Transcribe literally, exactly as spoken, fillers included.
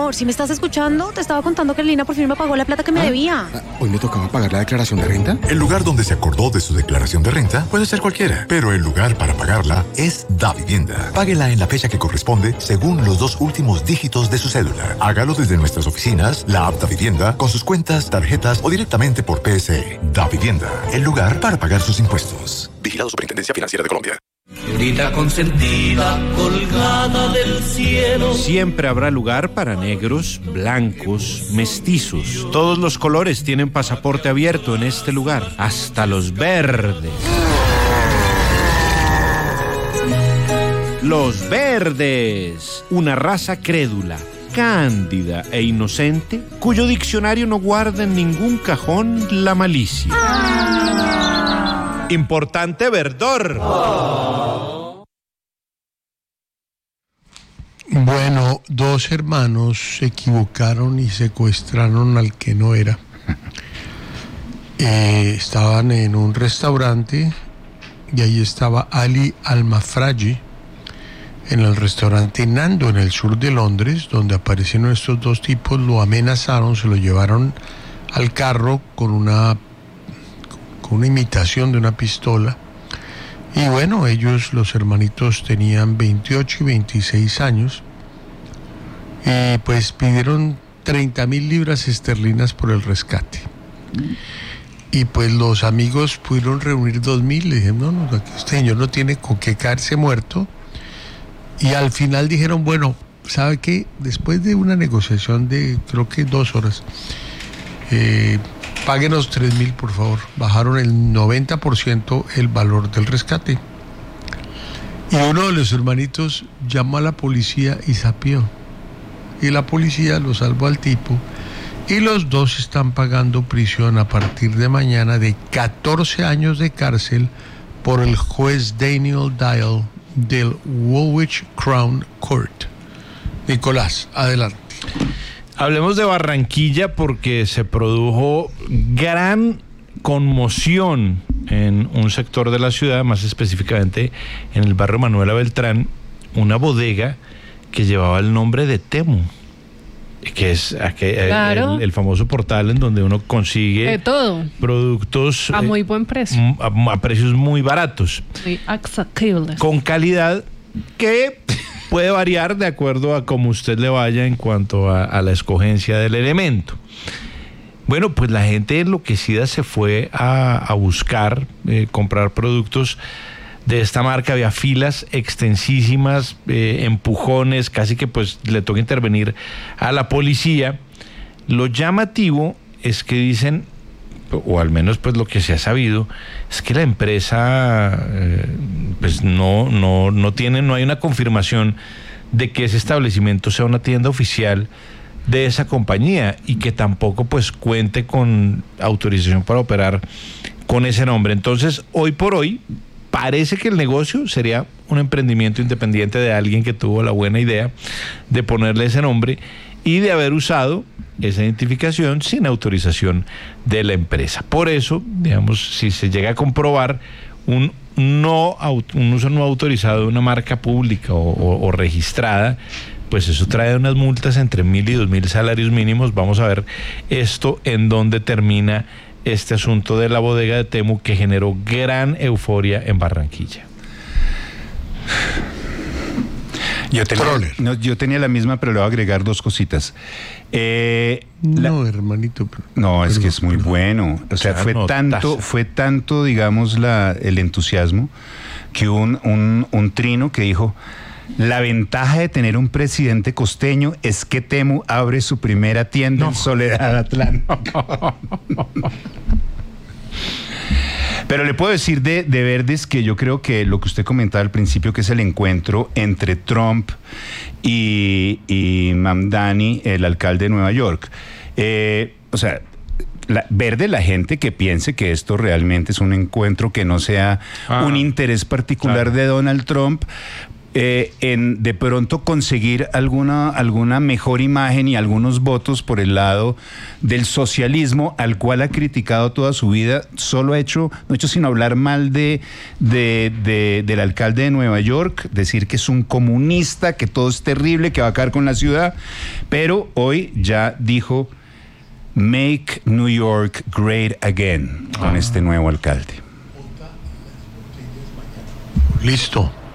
amor, si me estás escuchando, te estaba contando que Lina por fin me pagó la plata que me ¿Ah? debía. ¿Hoy me tocaba pagar la declaración de renta? El lugar donde se acordó de su declaración de renta puede ser cualquiera, pero el lugar para pagarla es Davivienda. Páguela en la fecha que corresponde según los dos últimos dígitos de su cédula. Hágalo desde nuestras oficinas, la app Davivienda, con sus cuentas, tarjetas o directamente por P S E. Davivienda, el lugar para pagar sus impuestos. Vigilado Superintendencia Financiera de Colombia. Señorita consentida, colgada del cielo. Siempre habrá lugar para negros, blancos, mestizos. Todos los colores tienen pasaporte abierto en este lugar, hasta los verdes. Los verdes, una raza crédula, cándida e inocente, cuyo diccionario no guarda en ningún cajón la malicia. Importante verdor. Oh. Bueno, dos hermanos se equivocaron y secuestraron al que no era. Eh, estaban en un restaurante y ahí estaba Ali Al-Mafraji en el restaurante Nando en el sur de Londres, donde aparecieron estos dos tipos, lo amenazaron, se lo llevaron al carro con una una imitación de una pistola, y bueno, ellos, los hermanitos, tenían veintiocho y veintiséis años, y pues pidieron treinta mil libras esterlinas por el rescate, y pues los amigos pudieron reunir dos mil. Le dijeron, no, no, aquí este señor no tiene con qué caerse muerto, y al final dijeron, bueno, ¿sabe qué? Después de una negociación de creo que dos horas, eh, páguenos tres mil, por favor. Bajaron el noventa por ciento el valor del rescate. Y uno de los hermanitos llamó a la policía y sapió. Y la policía lo salvó al tipo. Y los dos están pagando prisión a partir de mañana de catorce años de cárcel por el juez Daniel Dial del Woolwich Crown Court. Nicolás, adelante. Hablemos de Barranquilla porque se produjo gran conmoción en un sector de la ciudad, más específicamente en el barrio Manuela Beltrán, una bodega que llevaba el nombre de Temu, que es claro. el, el famoso portal en donde uno consigue de todo, productos a muy buen precio, a, a precios muy baratos, muy asequibles, con calidad que puede variar de acuerdo a cómo usted le vaya en cuanto a, a la escogencia del elemento. Bueno, pues la gente enloquecida se fue a, a buscar, eh, comprar productos de esta marca. Había filas extensísimas, eh, empujones, casi que pues le toca intervenir a la policía. Lo llamativo es que dicen, o al menos pues lo que se ha sabido, es que la empresa eh, pues no, no, no tiene, no hay una confirmación de que ese establecimiento sea una tienda oficial de esa compañía y que tampoco pues cuente con autorización para operar con ese nombre. Entonces, hoy por hoy, parece que el negocio sería un emprendimiento independiente de alguien que tuvo la buena idea de ponerle ese nombre y de haber usado esa identificación sin autorización de la empresa. Por eso, digamos, si se llega a comprobar un, no, un uso no autorizado de una marca pública o, o, o registrada, pues eso trae unas multas entre mil y dos mil salarios mínimos. Vamos a ver esto en dónde termina este asunto de la bodega de Temu que generó gran euforia en Barranquilla. Yo tenía, no, yo tenía la misma, pero le voy a agregar dos cositas. Eh, no, la, hermanito. Pero, no, es perdón, que es muy perdón. bueno. O sea, fue tanto, fue tanto, digamos, la, el entusiasmo que hubo un, un, un trino que dijo: la ventaja de tener un presidente costeño es que Temu abre su primera tienda no. en Soledad Atlántica. Pero le puedo decir de, de Verdes que yo creo que lo que usted comentaba al principio, que es el encuentro entre Trump y, y Mamdani, el alcalde de Nueva York. Eh, o sea, la, Verde, la gente que piense que esto realmente es un encuentro que no sea ah, un interés particular claro. de Donald Trump, eh, en de pronto conseguir alguna, alguna mejor imagen y algunos votos por el lado del socialismo, al cual ha criticado toda su vida. Solo ha hecho, no ha hecho sino hablar mal de, de, de, del alcalde de Nueva York, decir que es un comunista, que todo es terrible, que va a acabar con la ciudad, pero hoy ya dijo Make New York Great Again con ah. este nuevo alcalde. Listo.